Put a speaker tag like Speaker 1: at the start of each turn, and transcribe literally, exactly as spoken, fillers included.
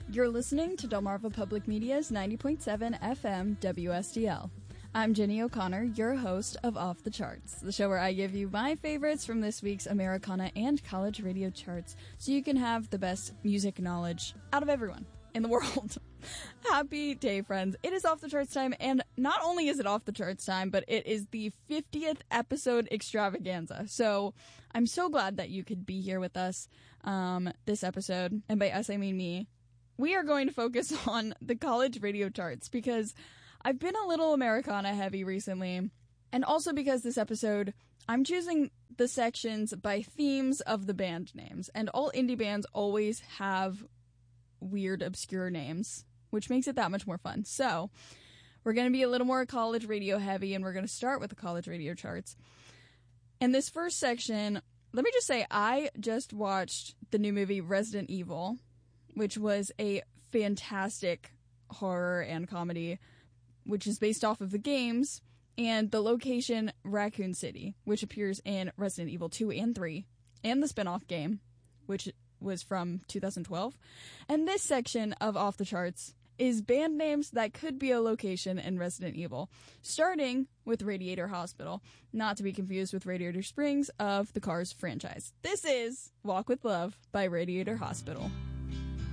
Speaker 1: You're listening to Delmarva Public Media's ninety point seven F M W S D L. I'm Jenny O'Connor, your host of Off the Charts, the show where I give you my favorites from this week's Americana and college radio charts so you can have the best music knowledge out of everyone in the world. Happy day, friends. It is Off the Charts time, and not only is it Off the Charts time, but it is the fiftieth episode extravaganza. So I'm so glad that you could be here with us um, this episode, and by us I mean me. We are going to focus on the college radio charts because I've been a little Americana heavy recently, and also because this episode, I'm choosing the sections by themes of the band names, and all indie bands always have weird, obscure names, which makes it that much more fun. So, we're going to be a little more college radio heavy, and we're going to start with the college radio charts. And this first section, let me just say, I just watched the new movie Resident Evil, which was a fantastic horror and comedy, which is based off of the games, and the location Raccoon City, which appears in Resident Evil two and three, and the spin-off game, which was from two thousand twelve. And this section of Off the Charts is band names that could be a location in Resident Evil, starting with Radiator Hospital, not to be confused with Radiator Springs of the Cars franchise. This is Walk with Love by Radiator Hospital.